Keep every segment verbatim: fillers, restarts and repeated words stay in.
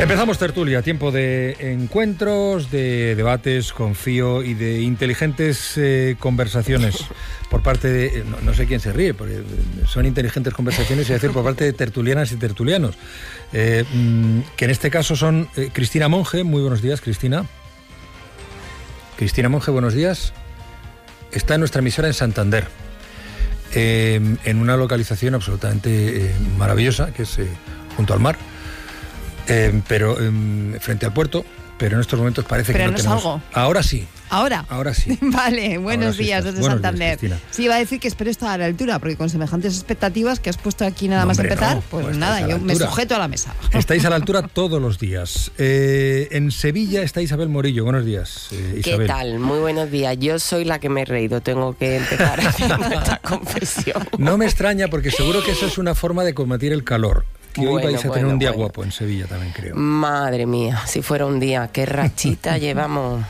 Empezamos tertulia, tiempo de encuentros, de debates, confío y de inteligentes eh, conversaciones por parte de... No, no sé quién se ríe, porque son inteligentes conversaciones, y decir, por parte de tertulianas y tertulianos, eh, que en este caso son eh, Cristina Monge. Muy buenos días, Cristina. Cristina Monge, buenos días. Está en nuestra emisora en Santander, eh, en una localización absolutamente eh, maravillosa, que es eh, junto al mar. Eh, pero eh, frente al puerto, pero en estos momentos parece pero que no, no tenemos... salgo. Ahora sí. ¿Ahora? Ahora sí. Vale, buenos Ahora sí días estás. desde Buenos Santander. días, Sí, iba a decir que espero estar a la altura, porque con semejantes expectativas que has puesto aquí nada No, más hombre, empezar, no, pues pues nada, estáis a yo la me altura. sujeto a la mesa. Estáis a la altura todos los días. Eh, en Sevilla está Isabel Morillo. Buenos días, eh, Isabel. ¿Qué tal? Muy buenos días. Yo soy la que me he reído. Tengo que empezar haciendo esta confesión. No me extraña, porque seguro que eso es una forma de combatir el calor. Que hoy Bueno, vais a tener bueno, un día bueno. guapo en Sevilla también, creo. Madre mía, si fuera un día, qué rachita llevamos.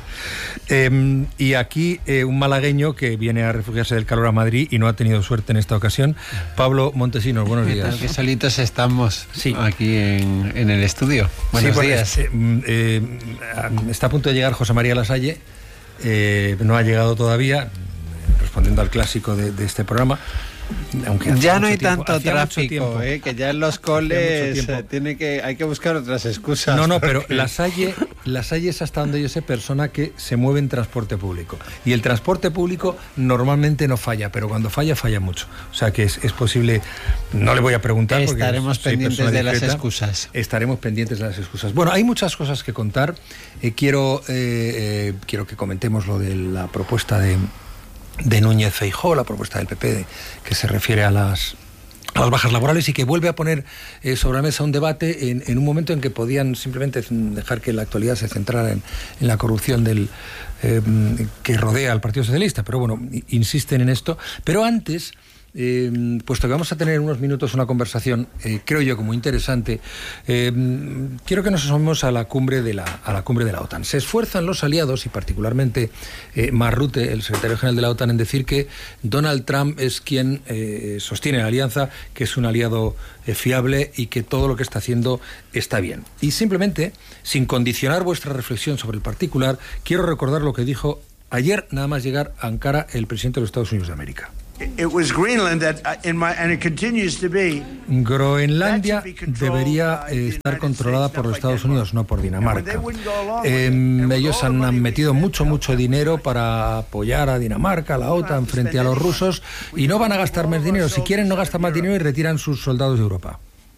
Eh, y aquí eh, un malagueño que viene a refugiarse del calor a Madrid y no ha tenido suerte en esta ocasión. Pablo Montesinos, buenos ¿Qué días. tal? Que solitos estamos Sí. aquí en, en el estudio. Buenos Sí, porque, días. eh, eh, está a punto de llegar José María Lasalle, eh, no ha llegado todavía, respondiendo al clásico de, de este programa. Aunque Ya hacía no hay mucho tiempo, tanto hacía mucho tráfico, tiempo. eh, que ya en los mucho coles tiempo. eh, tiene que, hay que buscar otras excusas. No, no, pero porque- Lasalle, Lasalle es, hasta donde yo sé, persona que se mueve en transporte público. Y el transporte público normalmente no falla, pero cuando falla, falla mucho. O sea que es, es posible, no le voy a preguntar porque Estaremos soy pendientes persona de las discreta. excusas. Estaremos pendientes de las excusas. Bueno, hay muchas cosas que contar. Eh, quiero, eh, eh, quiero que comentemos lo de la propuesta de... de Núñez Feijóo, la propuesta del P P de, que se refiere a las, a las bajas laborales y que vuelve a poner eh, sobre la mesa un debate en, en un momento en que podían simplemente dejar que la actualidad se centrara en, en la corrupción del, eh, que rodea al Partido Socialista. Pero bueno, insisten en esto. Pero antes... Eh, puesto que vamos a tener en unos minutos una conversación, eh, creo yo, como interesante, eh, quiero que nos asomemos a la cumbre de la, a la cumbre de la OTAN. Se esfuerzan los aliados, y particularmente eh, Mark Rutte, el secretario general de la OTAN, en decir que Donald Trump es quien eh, sostiene la alianza, que es un aliado eh, fiable y que todo lo que está haciendo está bien. Y simplemente, sin condicionar vuestra reflexión sobre el particular, quiero recordar lo que dijo ayer, nada más llegar a Ankara, el presidente de los Estados Unidos de América. It was Greenland that, uh, in my, and it continues to be. Groenlandia debería eh, estar controlada por los Estados Unidos, no por Dinamarca. Eh, ellos han, han metido mucho, mucho dinero para apoyar a Dinamarca, a la OTAN, frente a los rusos, y no van a gastar más dinero. Si quieren, no gastan más dinero y retiran sus soldados de Europa.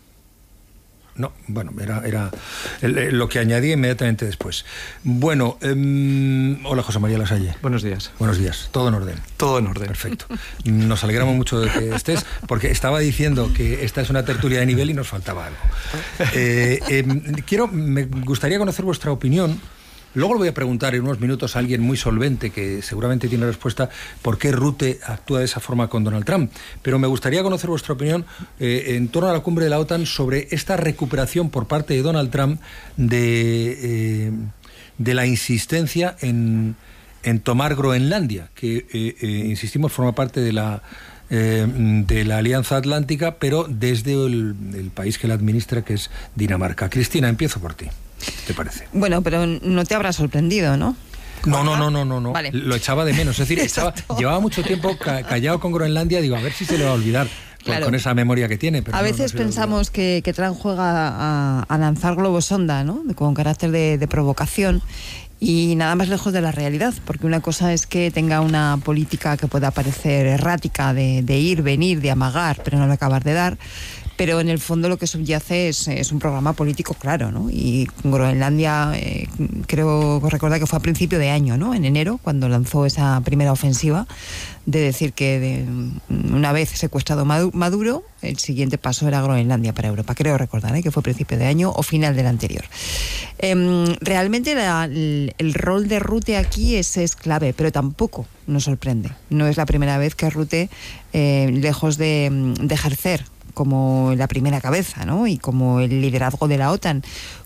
No, bueno, era, era el, el, lo que añadí inmediatamente después. Bueno, eh, hola José María Lasalle. Buenos días. Buenos días, todo en orden. Todo en orden. Perfecto. Nos alegramos mucho de que estés, porque estaba diciendo que esta es una tertulia de nivel y nos faltaba algo. Eh, eh, quiero, me gustaría conocer vuestra opinión. Luego le voy a preguntar en unos minutos a alguien muy solvente que seguramente tiene respuesta por qué Rutte actúa de esa forma con Donald Trump. Pero me gustaría conocer vuestra opinión eh, en torno a la cumbre de la OTAN sobre esta recuperación por parte de Donald Trump de, eh, de la insistencia en, en tomar Groenlandia, que, eh, eh, insistimos, forma parte de la... Eh, de la Alianza Atlántica, pero desde el, el país que la administra, que es Dinamarca. Cristina, empiezo por ti. ¿Qué te parece? Bueno, pero no te habrá sorprendido, ¿no? No, no, no, no, no, no. Vale. Lo echaba de menos. Es decir, estaba, llevaba mucho tiempo ca callado con Groenlandia. Digo, a ver si se le va a olvidar con, Claro. con esa memoria que tiene. Pero A no, veces no se le ha pensamos que, que Trump juega a, a lanzar globos sonda, ¿no? Con carácter de, de provocación. Y nada más lejos de la realidad, porque una cosa es que tenga una política que pueda parecer errática, de, de ir, venir, de amagar, pero no de acabar de dar. Pero en el fondo lo que subyace es, es un programa político claro, ¿no? Y Groenlandia, eh, creo recordar que fue a principio de año, ¿no? En enero, cuando lanzó esa primera ofensiva, de decir que de, una vez secuestrado Maduro, el siguiente paso era Groenlandia para Europa. Creo recordar, ¿eh? Que fue principio de año o final del anterior. Eh, realmente la, el, el rol de Rutte aquí es, es clave, pero tampoco nos sorprende. No es la primera vez que Rutte, eh, lejos de, de ejercer como la primera cabeza, ¿no? Y como el liderazgo de la OTAN,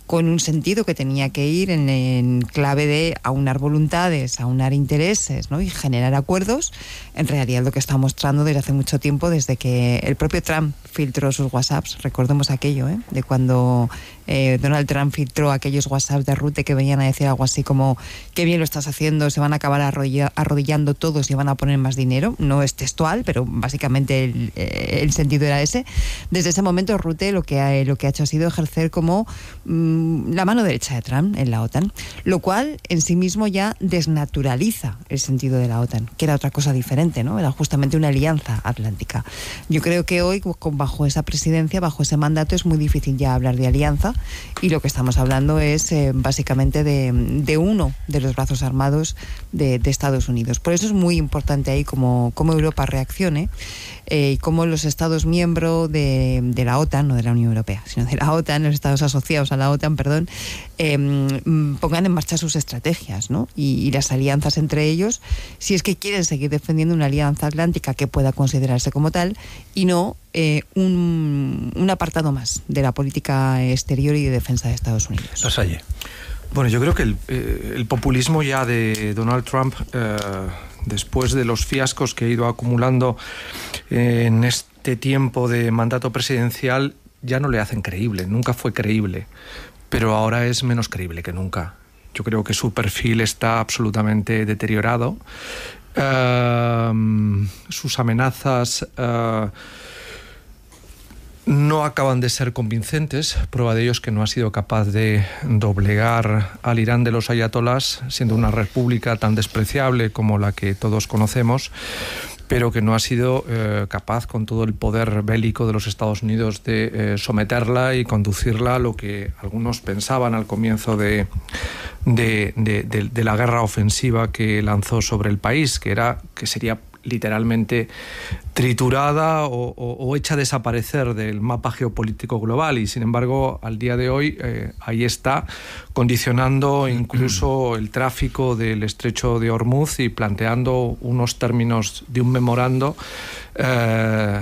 con un sentido que tenía que ir en, en clave de aunar voluntades, aunar intereses, ¿no? Y generar acuerdos. En realidad lo que está mostrando desde hace mucho tiempo, desde que el propio Trump filtró sus WhatsApps, recordemos aquello, ¿eh? De cuando eh, Donald Trump filtró aquellos WhatsApps de Rutte que venían a decir algo así como qué bien lo estás haciendo, se van a acabar arrodilla, arrodillando todos y van a poner más dinero. No es textual, pero básicamente el, el sentido era ese. Desde ese momento Rutte lo que ha, lo que ha hecho ha sido ejercer como mmm, la mano derecha de Trump en la OTAN, lo cual en sí mismo ya desnaturaliza el sentido de la OTAN, que era otra cosa diferente, ¿no? Era justamente una alianza atlántica. Yo creo que hoy, bajo esa presidencia, bajo ese mandato, es muy difícil ya hablar de alianza, y lo que estamos hablando es eh, básicamente de, de uno de los brazos armados de, de Estados Unidos. Por eso es muy importante ahí cómo, cómo Europa reaccione eh, y cómo los Estados miembros de, de la OTAN, no de la Unión Europea, sino de la OTAN, los Estados asociados a la OTAN, perdón, eh, pongan en marcha sus estrategias, ¿no? Y, y las alianzas entre ellos, si es que quieren seguir defendiendo una alianza atlántica que pueda considerarse como tal, y no eh, un, un apartado más de la política exterior y de defensa de Estados Unidos. Lasalle. Bueno, yo creo que el, eh, el populismo ya de Donald Trump, eh, después de los fiascos que ha ido acumulando eh, en este tiempo de mandato presidencial, ya no le hacen creíble. Nunca fue creíble, pero ahora es menos creíble que nunca. Yo creo que su perfil está absolutamente deteriorado. Uh, sus amenazas uh, no acaban de ser convincentes. Prueba de ello es que no ha sido capaz de doblegar al Irán de los ayatolás, siendo una república tan despreciable como la que todos conocemos, pero que no ha sido eh, capaz, con todo el poder bélico de los Estados Unidos, de eh, someterla y conducirla a lo que algunos pensaban al comienzo de, de, de, de, de la guerra ofensiva que lanzó sobre el país, que era que sería literalmente triturada o, o, o hecha desaparecer del mapa geopolítico global, y sin embargo al día de hoy eh, ahí está, condicionando incluso el tráfico del estrecho de Hormuz y planteando unos términos de un memorando eh,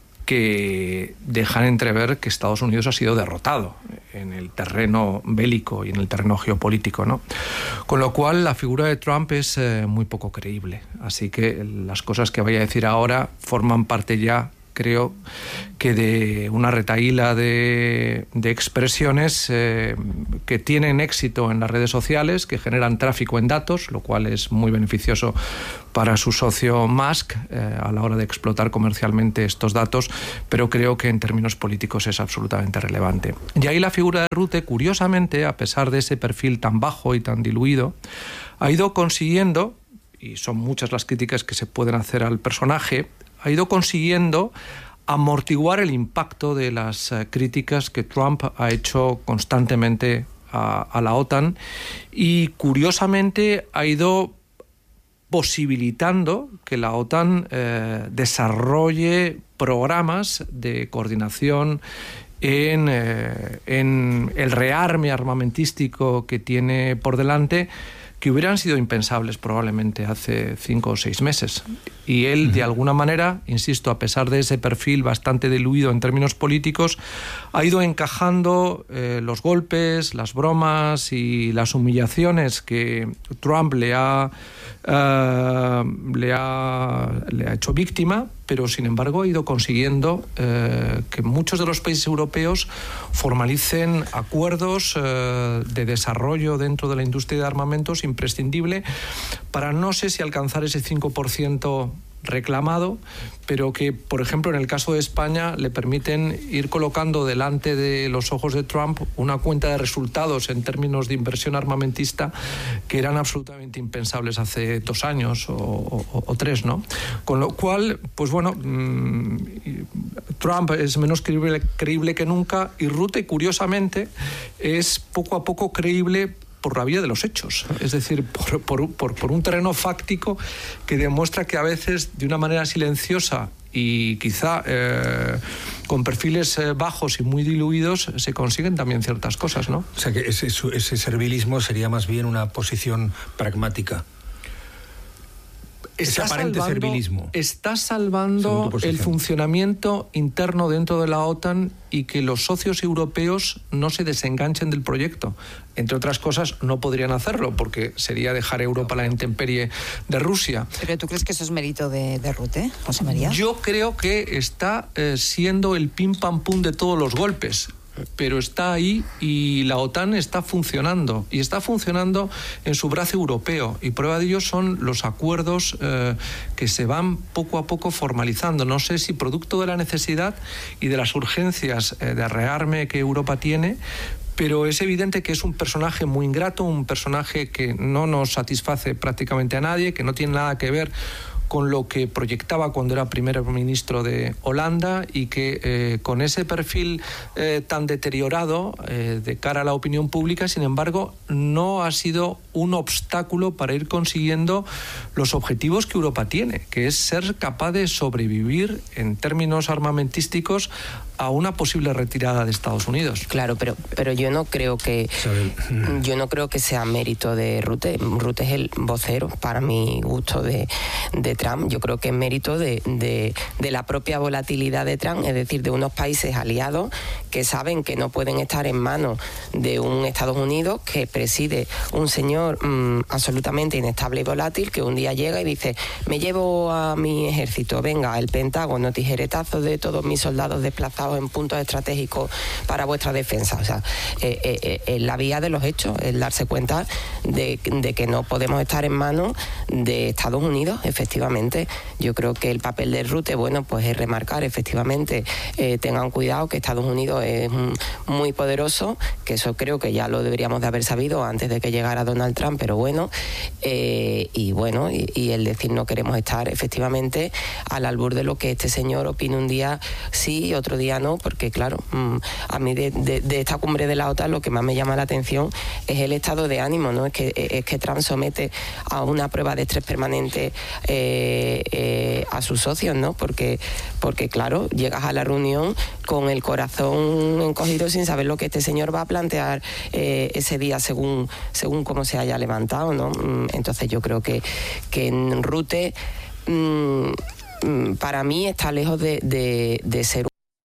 que dejan entrever que Estados Unidos ha sido derrotado en el terreno bélico y en el terreno geopolítico, ¿no? Con lo cual la figura de Trump es eh, muy poco creíble. Así que las cosas que vaya a decir ahora forman parte ya, creo, que de una retahíla de, de expresiones eh, que tienen éxito en las redes sociales, que generan tráfico en datos, lo cual es muy beneficioso para su socio Musk eh, a la hora de explotar comercialmente estos datos, pero creo que en términos políticos es absolutamente relevante. Y ahí la figura de Rutte, curiosamente, a pesar de ese perfil tan bajo y tan diluido, ha ido consiguiendo, y son muchas las críticas que se pueden hacer al personaje, ha ido consiguiendo amortiguar el impacto de las uh, críticas que Trump ha hecho constantemente a, a la OTAN, y curiosamente ha ido posibilitando que la OTAN eh, desarrolle programas de coordinación en, eh, en el rearme armamentístico que tiene por delante, que hubieran sido impensables probablemente hace cinco o seis meses. Y él, de alguna manera, insisto, a pesar de ese perfil bastante diluido en términos políticos, ha ido encajando eh, los golpes, las bromas y las humillaciones que Trump le ha, uh, le ha, le ha hecho víctima, pero sin embargo ha ido consiguiendo eh, que muchos de los países europeos formalicen acuerdos eh, de desarrollo dentro de la industria de armamentos imprescindible para, no sé si alcanzar ese cinco por ciento reclamado, pero que, por ejemplo, en el caso de España, le permiten ir colocando delante de los ojos de Trump una cuenta de resultados en términos de inversión armamentista que eran absolutamente impensables hace dos años o, o, o tres, ¿no? Con lo cual, pues bueno, mmm, Trump es menos creíble, creíble que nunca, y Rutte, curiosamente, es poco a poco creíble por la vía de los hechos, es decir, por, por, por, por un terreno fáctico que demuestra que a veces, de una manera silenciosa y quizá eh, con perfiles eh, bajos y muy diluidos, se consiguen también ciertas cosas, ¿no? O sea, que ese, ese servilismo sería más bien una posición pragmática. ese aparente salvando, servilismo. Está salvando el funcionamiento interno dentro de la OTAN y que los socios europeos no se desenganchen del proyecto. Entre otras cosas, no podrían hacerlo porque sería dejar Europa a la intemperie de Rusia. ¿Pero tú crees que eso es mérito de, de Rutte, José María? Yo creo que está eh, siendo el pim pam pum de todos los golpes. Pero está ahí y la OTAN está funcionando y está funcionando en su brazo europeo, y prueba de ello son los acuerdos eh, que se van poco a poco formalizando. No sé si producto de la necesidad y de las urgencias eh, de rearme que Europa tiene, pero es evidente que es un personaje muy ingrato, un personaje que no nos satisface prácticamente a nadie, que no tiene nada que ver con lo que proyectaba cuando era primer ministro de Holanda, y que eh, con ese perfil eh, tan deteriorado eh, de cara a la opinión pública, sin embargo, no ha sido un obstáculo para ir consiguiendo los objetivos que Europa tiene, que es ser capaz de sobrevivir en términos armamentísticos a una posible retirada de Estados Unidos. Claro, pero pero yo no creo que yo no creo que sea mérito de Rutte. Rutte es el vocero, para mi gusto, de, de Trump. Yo creo que es mérito de, de, de la propia volatilidad de Trump, es decir, de unos países aliados que saben que no pueden estar en manos de un Estados Unidos que preside un señor mmm, absolutamente inestable y volátil, que un día llega y dice: me llevo a mi ejército, venga, el Pentágono, tijeretazos de todos mis soldados desplazados en puntos estratégicos para vuestra defensa. O sea, eh, eh, eh, la vía de los hechos es darse cuenta de, de que no podemos estar en manos de Estados Unidos. Efectivamente, yo creo que el papel de Rutte, bueno, pues es remarcar, efectivamente, eh, tengan cuidado, que Estados Unidos es muy poderoso, que eso creo que ya lo deberíamos de haber sabido antes de que llegara Donald Trump, pero bueno, eh, y bueno, y, y el decir no queremos estar efectivamente al albur de lo que este señor opine un día sí y otro día no, porque claro, a mí de, de, de esta cumbre de la OTAN lo que más me llama la atención es el estado de ánimo, ¿no? Es que, es que Trump somete a una prueba de estrés permanente eh, eh, a sus socios, ¿no? Porque, porque claro, llegas a la reunión con el corazón encogido sin saber lo que este señor va a plantear eh, ese día según, según cómo se haya levantado, ¿no? Entonces yo creo que, que en Rutte mmm, para mí está lejos de, de, de ser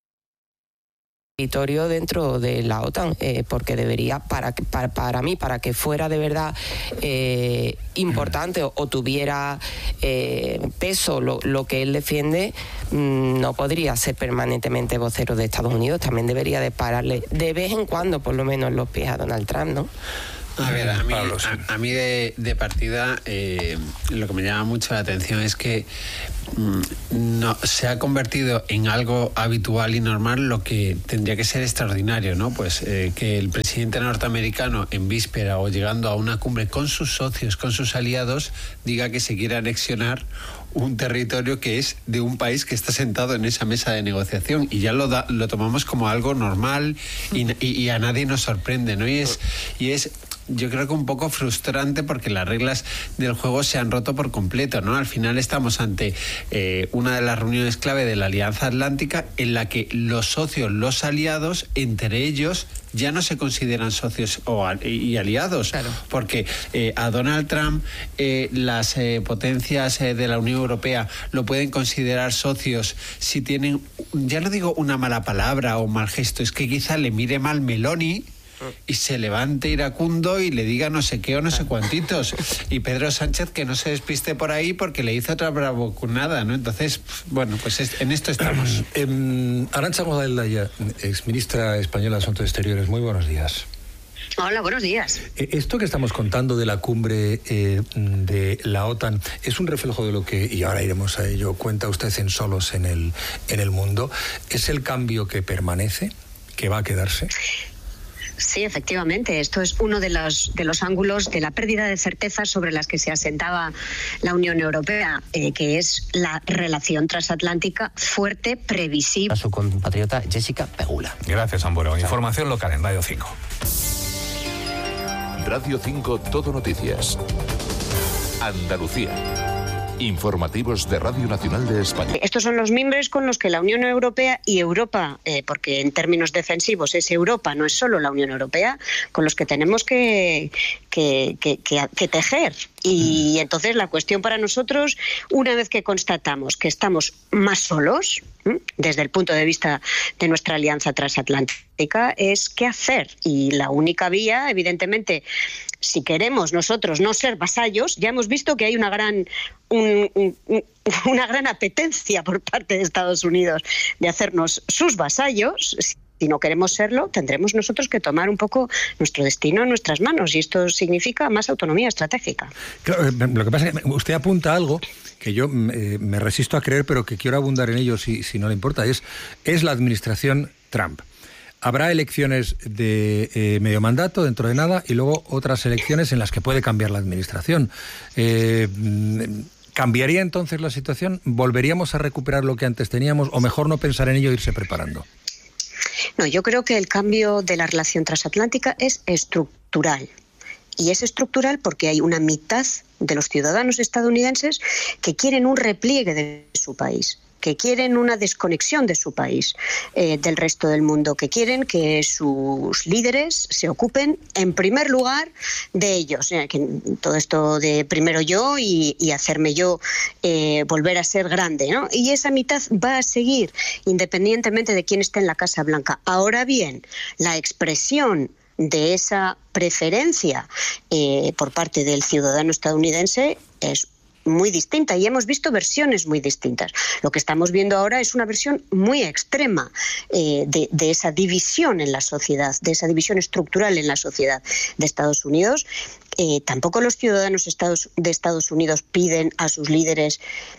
territorio dentro de la OTAN, eh, porque debería, para, para, para mí, para que fuera de verdad eh, importante o, o tuviera eh, peso lo, lo que él defiende, mmm, no podría ser permanentemente vocero de Estados Unidos. También debería de pararle de vez en cuando, por lo menos, los pies a Donald Trump, ¿no? A ver, a mí, a, a mí de, de partida eh, lo que me llama mucho la atención es que mm, no, se ha convertido en algo habitual y normal lo que tendría que ser extraordinario, ¿no? Pues eh, que el presidente norteamericano en víspera o llegando a una cumbre con sus socios, con sus aliados, diga que se quiere anexionar un territorio que es de un país que está sentado en esa mesa de negociación, y ya lo da, lo tomamos como algo normal y, y, y a nadie nos sorprende, ¿no? Y es, y es yo creo que un poco frustrante porque las reglas del juego se han roto por completo, ¿no? Al final estamos ante eh, una de las reuniones clave de la Alianza Atlántica en la que los socios, los aliados, entre ellos ya no se consideran socios o, y aliados, claro. Porque eh, a Donald Trump eh, las eh, potencias eh, de la Unión Europea lo pueden considerar socios si tienen, ya no digo una mala palabra o mal gesto, es que quizá le mire mal Meloni y se levante iracundo y le diga no sé qué o no sé cuantitos, y Pedro Sánchez que no se despiste por ahí porque le hizo otra bravuconada, ¿no? Entonces, bueno, pues es, en esto estamos. eh, Arantxa Godaaldaya, exministra española de Asuntos Exteriores, muy buenos días. Hola, buenos días. Esto que estamos contando de la cumbre eh, de la OTAN es un reflejo de lo que, y ahora iremos a ello, cuenta usted en Solos en el, en el Mundo. ¿Es el cambio que permanece, que va a quedarse? Sí, efectivamente. Esto es uno de los, de los ángulos de la pérdida de certezas sobre las que se asentaba la Unión Europea, eh, que es la relación transatlántica fuerte, previsible. A su compatriota Jessica Pegula. Gracias, Amburo. Información local en Radio cinco. Radio cinco Todo Noticias. Andalucía. Informativos de Radio Nacional de España. Estos son los mimbres con los que la Unión Europea y Europa, eh, porque en términos defensivos es Europa, no es solo la Unión Europea, con los que tenemos que, que, que, que, que tejer. Y entonces la cuestión para nosotros, una vez que constatamos que estamos más solos, ¿eh? desde el punto de vista de nuestra alianza transatlántica, es qué hacer. Y la única vía, evidentemente, si queremos nosotros no ser vasallos, ya hemos visto que hay una gran, un, un, una gran apetencia por parte de Estados Unidos de hacernos sus vasallos. Si no queremos serlo, tendremos nosotros que tomar un poco nuestro destino en nuestras manos, y esto significa más autonomía estratégica. Claro, lo que pasa es que usted apunta algo que yo eh, me resisto a creer, pero que quiero abundar en ello si, si no le importa, es, es la administración Trump. Habrá elecciones de eh, medio mandato dentro de nada y luego otras elecciones en las que puede cambiar la administración. Eh, ¿Cambiaría entonces la situación? ¿Volveríamos a recuperar lo que antes teníamos? ¿O mejor no pensar en ello e irse preparando? No, yo creo que el cambio de la relación transatlántica es estructural. Y es estructural porque hay una mitad de los ciudadanos estadounidenses que quieren un repliegue de su país, que quieren una desconexión de su país eh, del resto del mundo, que quieren que sus líderes se ocupen en primer lugar de ellos. Eh, que todo esto de primero yo y, y hacerme yo eh, volver a ser grande, ¿no? Y esa mitad va a seguir independientemente de quién esté en la Casa Blanca. Ahora bien, la expresión de esa preferencia eh, por parte del ciudadano estadounidense es muy distinta, y hemos visto versiones muy distintas. Lo que estamos viendo ahora es una versión muy extrema eh, de, de esa división en la sociedad, de esa división estructural en la sociedad de Estados Unidos. Eh, tampoco los ciudadanos Estados, de Estados Unidos piden a sus líderes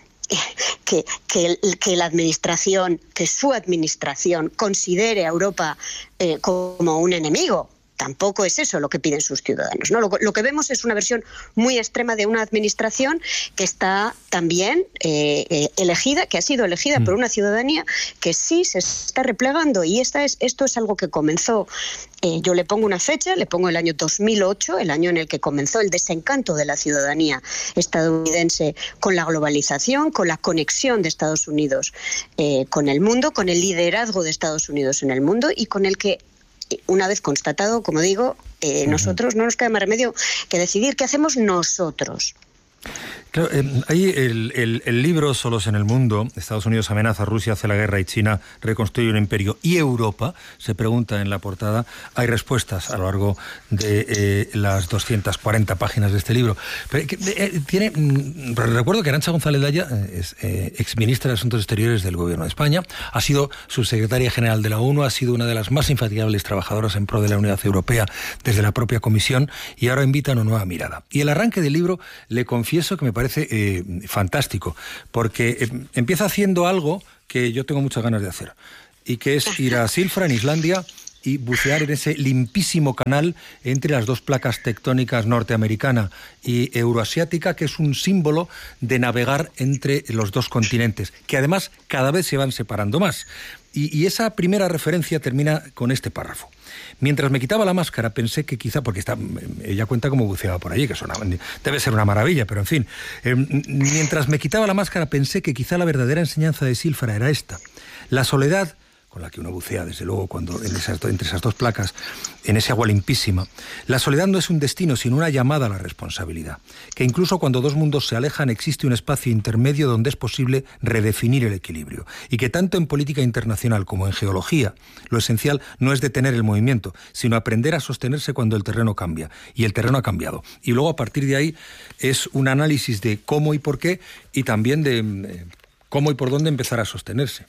que, que, que la administración, que su administración considere a Europa eh, como un enemigo. Tampoco es eso lo que piden sus ciudadanos, ¿no? Lo, lo que vemos es una versión muy extrema de una administración que está también eh, eh, elegida, que ha sido elegida mm. por una ciudadanía que sí se está replegando, y esta es, esto es algo que comenzó, eh, yo le pongo una fecha, le pongo el año dos mil ocho, el año en el que comenzó el desencanto de la ciudadanía estadounidense con la globalización, con la conexión de Estados Unidos eh, con el mundo, con el liderazgo de Estados Unidos en el mundo, y con el que, una vez constatado, como digo, eh, nosotros no nos queda más remedio que decidir qué hacemos nosotros. Claro, eh, hay el, el, el libro Solos en el Mundo, Estados Unidos amenaza, Rusia hace la guerra y China reconstruye un imperio, y Europa, se pregunta en la portada. Hay respuestas a lo largo de eh, las doscientas cuarenta páginas de este libro. Pero, eh, tiene, mm, recuerdo que Arantxa González Laya es eh, exministra de Asuntos Exteriores del Gobierno de España, ha sido subsecretaria general de la ONU, ha sido una de las más infatigables trabajadoras en pro de la Unidad Europea desde la propia Comisión, y ahora invita a una nueva mirada. Y el arranque del libro, le confieso que me parece parece eh, fantástico, porque eh, empieza haciendo algo que yo tengo muchas ganas de hacer, y que es ir a Silfra, en Islandia, y bucear en ese limpísimo canal entre las dos placas tectónicas norteamericana y euroasiática, que es un símbolo de navegar entre los dos continentes, que además cada vez se van separando más. Y, y esa primera referencia termina con este párrafo. Mientras me quitaba la máscara pensé que quizá, porque está, ella cuenta cómo buceaba por allí, que suena, debe ser una maravilla, pero en fin, eh, mientras me quitaba la máscara pensé que quizá la verdadera enseñanza de Silfra era esta: la soledad, con la que uno bucea, desde luego, cuando en esas, entre esas dos placas, en ese agua limpísima. La soledad no es un destino, sino una llamada a la responsabilidad. Que incluso cuando dos mundos se alejan, existe un espacio intermedio donde es posible redefinir el equilibrio. Y que tanto en política internacional como en geología, lo esencial no es detener el movimiento, sino aprender a sostenerse cuando el terreno cambia. Y el terreno ha cambiado. Y luego, a partir de ahí, es un análisis de cómo y por qué, y también de eh, cómo y por dónde empezar a sostenerse.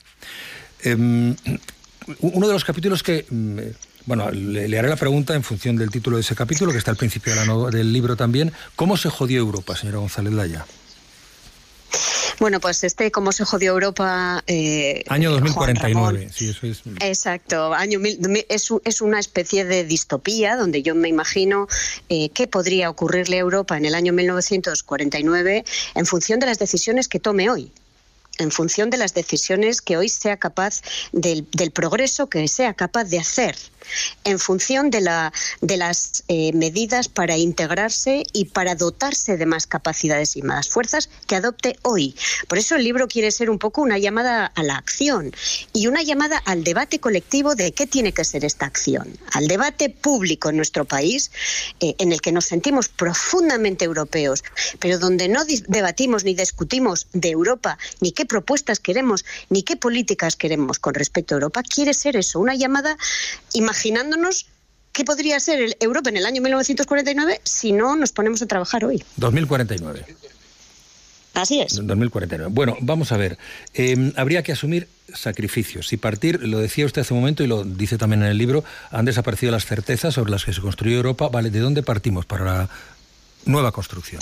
Um, uno de los capítulos que, um, bueno, le, le haré la pregunta en función del título de ese capítulo, que está al principio de la no, del libro también. ¿Cómo se jodió Europa, señora González Laya? Bueno, pues este cómo se jodió Europa... Eh, año dos mil cuarenta y nueve, sí, eso es... Exacto, año mil, es, es una especie de distopía donde yo me imagino eh, qué podría ocurrirle a Europa en el año mil novecientos cuarenta y nueve en función de las decisiones que tome hoy. En función de las decisiones que hoy sea capaz del, del progreso que sea capaz de hacer en función de, la, de las eh, medidas para integrarse y para dotarse de más capacidades y más fuerzas que adopte hoy. Por eso el libro quiere ser un poco una llamada a la acción y una llamada al debate colectivo de qué tiene que ser esta acción, al debate público en nuestro país, eh, en el que nos sentimos profundamente europeos, pero donde no debatimos ni discutimos de Europa, ni qué propuestas queremos, ni qué políticas queremos con respecto a Europa. Quiere ser eso, una llamada imaginándonos qué podría ser el Europa en el año mil novecientos cuarenta y nueve si no nos ponemos a trabajar hoy. dos mil cuarenta y nueve. Así es. dos mil cuarenta y nueve. Bueno, vamos a ver. Eh, habría que asumir sacrificios y partir, lo decía usted hace un momento y lo dice también en el libro, han desaparecido las certezas sobre las que se construyó Europa. Vale, ¿de dónde partimos para la nueva construcción?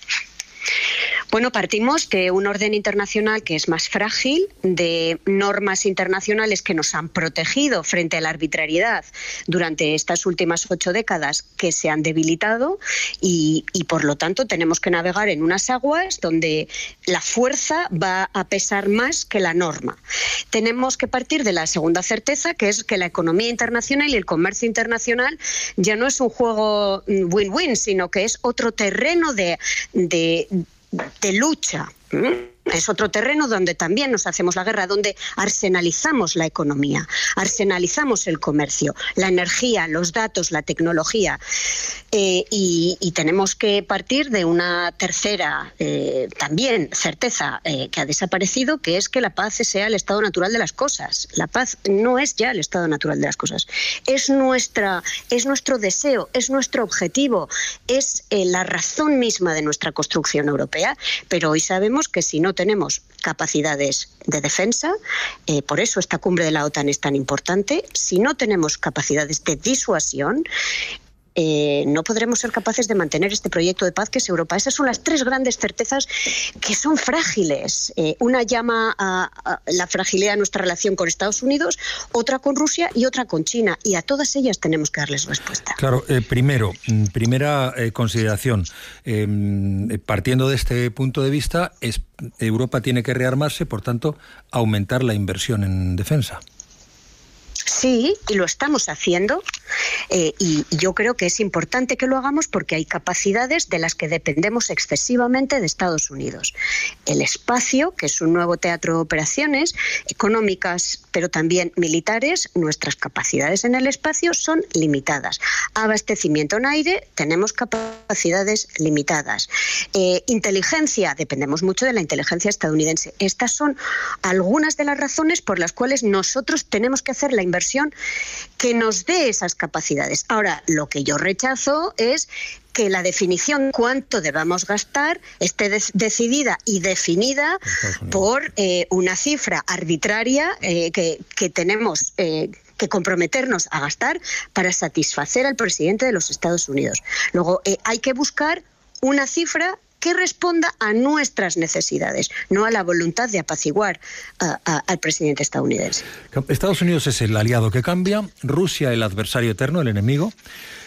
Bueno, partimos de un orden internacional que es más frágil, de normas internacionales que nos han protegido frente a la arbitrariedad durante estas últimas ocho décadas que se han debilitado y, y por lo tanto tenemos que navegar en unas aguas donde la fuerza va a pesar más que la norma. Tenemos que partir de la segunda certeza, que es que la economía internacional y el comercio internacional ya no es un juego win-win, sino que es otro terreno de... de de lucha. Es otro terreno donde también nos hacemos la guerra, donde arsenalizamos la economía, arsenalizamos el comercio, la energía, los datos, la tecnología. Eh, y, y tenemos que partir de una tercera eh, también certeza eh, que ha desaparecido, que es que la paz sea el estado natural de las cosas. La paz no es ya el estado natural de las cosas. Es, nuestra, es nuestro deseo, es nuestro objetivo, es eh, la razón misma de nuestra construcción europea, pero hoy sabemos que si no tenemos capacidades de defensa, eh, por eso esta cumbre de la OTAN es tan importante, si no tenemos capacidades de disuasión, Eh, no podremos ser capaces de mantener este proyecto de paz que es Europa. Esas son las tres grandes certezas que son frágiles. Eh, una llama a, a la fragilidad de nuestra relación con Estados Unidos, otra con Rusia y otra con China. Y a todas ellas tenemos que darles respuesta. Claro, eh, primero, primera eh, consideración. Eh, partiendo de este punto de vista, es, Europa tiene que rearmarse, por tanto, aumentar la inversión en defensa. Sí, y lo estamos haciendo eh, y yo creo que es importante que lo hagamos porque hay capacidades de las que dependemos excesivamente de Estados Unidos. El espacio, que es un nuevo teatro de operaciones económicas, pero también militares, nuestras capacidades en el espacio son limitadas. Abastecimiento en aire, tenemos capacidades limitadas. Eh, inteligencia, dependemos mucho de la inteligencia estadounidense. Estas son algunas de las razones por las cuales nosotros tenemos que hacer la inversión que nos dé esas capacidades. Ahora, lo que yo rechazo es que la definición cuánto debamos gastar esté de- decidida y definida por eh, una cifra arbitraria eh, que, que tenemos eh, que comprometernos a gastar para satisfacer al presidente de los Estados Unidos. Luego, eh, hay que buscar una cifra que responda a nuestras necesidades, no a la voluntad de apaciguar a, a, al presidente estadounidense. Estados Unidos es el aliado que cambia, Rusia el adversario eterno, el enemigo.